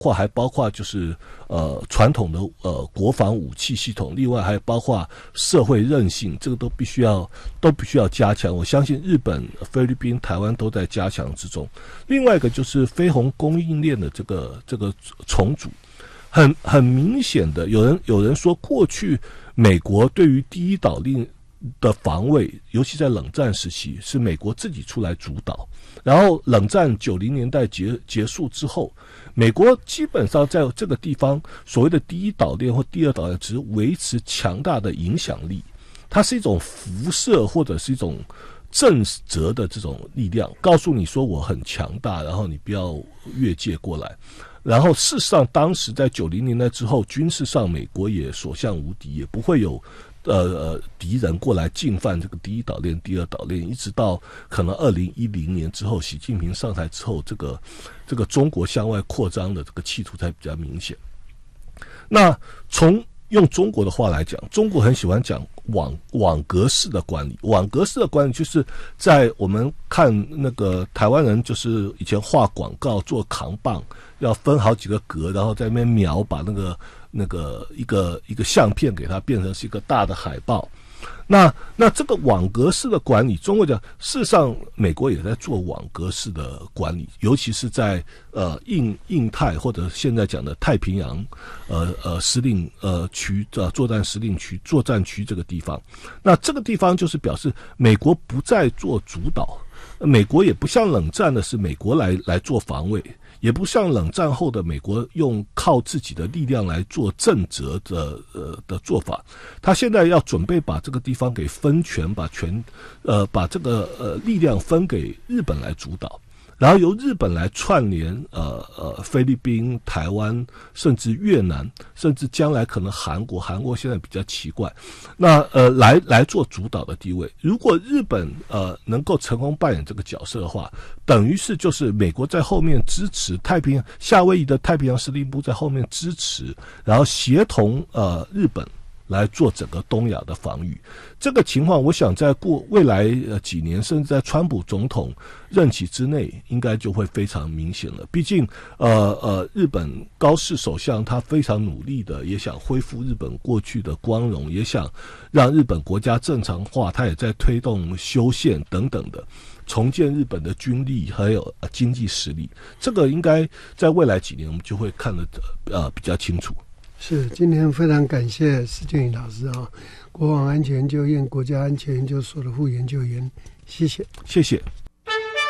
还包括就是传统的国防武器系统，另外还包括社会韧性，这个都必须要加强。我相信日本、菲律宾、台湾都在加强之中。另外一个就是飞鸿供应链的这个重组，很明显的，有人说过去美国对于第一岛链的防卫，尤其在冷战时期，是美国自己出来主导。然后冷战90年代结束之后，美国基本上在这个地方所谓的第一岛链或第二岛链只是维持强大的影响力，它是一种辐射或者是一种震慑的这种力量，告诉你说我很强大，然后你不要越界过来。然后事实上当时在90年代之后，军事上美国也所向无敌，也不会有敌人过来进犯这个第一岛链、第二岛链，一直到可能2010年之后，习近平上台之后，这个中国向外扩张的这个企图才比较明显。那用中国的话来讲，中国很喜欢讲网格式的管理。网格式的管理就是在我们看那个台湾人，就是以前画广告做扛棒，要分好几个格，然后在那边描，把那个一个相片给它变成是一个大的海报。那这个网格式的管理，中国讲，事实上美国也在做网格式的管理，尤其是在印太或者现在讲的太平洋司令区作战司令区作战区这个地方。那这个地方就是表示美国不再做主导，美国也不像冷战的是美国来做防卫，也不像冷战后的美国用靠自己的力量来做震慑的做法。他现在要准备把这个地方给分权，把这个力量分给日本来主导，然后由日本来串联菲律宾、台湾，甚至越南，甚至将来可能韩国现在比较奇怪，那来做主导的地位。如果日本能够成功扮演这个角色的话，等于是就是美国在后面支持夏威夷的太平洋司令部在后面支持，然后协同日本来做整个东亚的防御。这个情况我想在未来几年，甚至在川普总统任期之内，应该就会非常明显了。毕竟日本高市首相他非常努力的，也想恢复日本过去的光荣，也想让日本国家正常化，他也在推动修宪等等的，重建日本的军力还有经济实力。这个应该在未来几年我们就会看得比较清楚。 是，今天非常感谢施俊宇老师啊，国防安全研究院国家安全研究所的副研究员，谢谢。 谢谢。